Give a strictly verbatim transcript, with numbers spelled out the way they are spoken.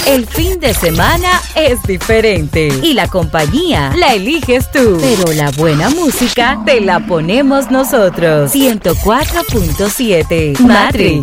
El fin de semana es diferente y la compañía la eliges tú, pero la buena música te la ponemos nosotros. ciento cuatro punto siete Matrix.